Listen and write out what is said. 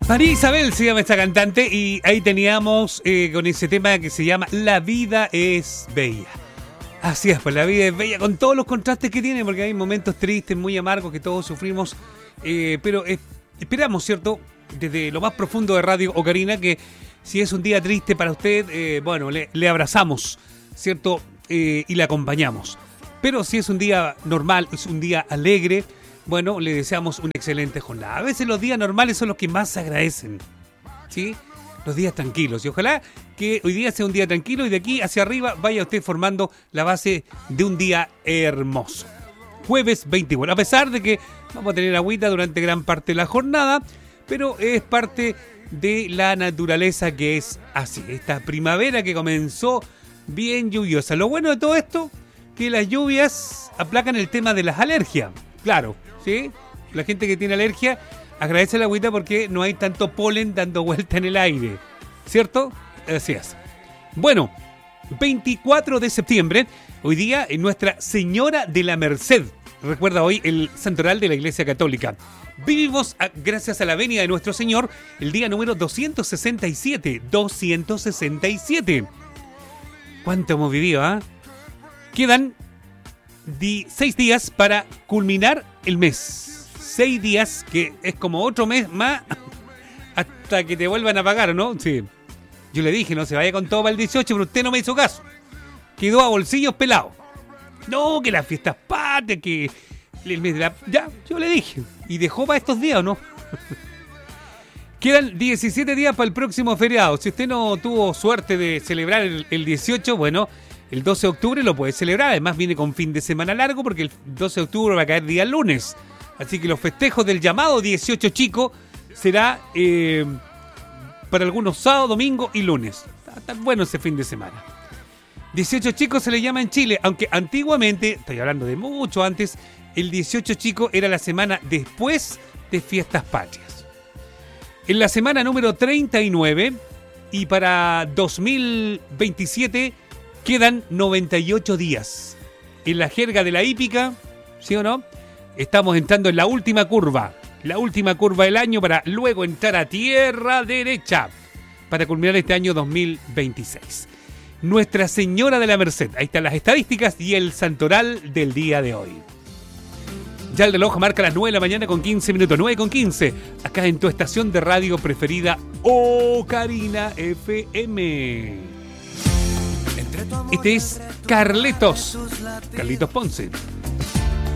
María Isabel se llama esta cantante y ahí teníamos con ese tema que se llama La vida es bella. Así es, pues la vida es bella con todos los contrastes que tiene, porque hay momentos tristes, muy amargos que todos sufrimos, pero esperamos, ¿cierto? Desde lo más profundo de Radio Ocarina, que si es un día triste para usted, bueno, le abrazamos, ¿cierto? Y le acompañamos. Pero si es un día normal, es un día alegre, bueno, le deseamos una excelente jornada. A veces los días normales son los que más se agradecen, ¿sí? Los días tranquilos. Y ojalá que hoy día sea un día tranquilo y de aquí hacia arriba vaya usted formando la base de un día hermoso. Jueves 21. A pesar de que vamos a tener agüita durante gran parte de la jornada, pero es parte de la naturaleza que es así. Esta primavera que comenzó bien lluviosa. Lo bueno de todo esto, que las lluvias aplacan el tema de las alergias. Claro, ¿sí? La gente que tiene alergia agradece la agüita porque no hay tanto polen dando vuelta en el aire, ¿cierto? Así es. Bueno, 24 de septiembre, hoy día en Nuestra Señora de la Merced. Recuerda hoy el santoral de la Iglesia Católica. Vivimos, gracias a la venia de nuestro Señor, el día número 267. 267. ¿Cuánto hemos vivido, ah? Quedan 6 días para culminar el mes. 6 días, que es como otro mes más hasta que te vuelvan a pagar, ¿no? Sí. Yo le dije, no se vaya con todo para el 18, pero usted no me hizo caso. Quedó a bolsillos pelados. No, que las fiestas patrias, que el mes de la... Ya, yo le dije. ¿Y dejó para estos días o no? Quedan 17 días para el próximo feriado. Si usted no tuvo suerte de celebrar el 18, bueno, el 12 de octubre lo puede celebrar. Además viene con fin de semana largo porque el 12 de octubre va a caer día lunes. Así que los festejos del llamado 18 chico será para algunos sábado, domingo y lunes. Está bueno ese fin de semana. 18 chicos se le llama en Chile, aunque antiguamente, estoy hablando de mucho antes, el 18 chico era la semana después de Fiestas Patrias. En la semana número 39 y para 2027 quedan 98 días. En la jerga de la hípica, ¿sí o no? Estamos entrando en la última curva del año para luego entrar a tierra derecha para culminar este año 2026. Nuestra Señora de la Merced. Ahí están las estadísticas y el santoral del día de hoy. Ya el reloj marca las 9 de la mañana con 15 minutos. 9:15. Acá en tu estación de radio preferida, Ocarina FM. Este es Carlitos Ponce.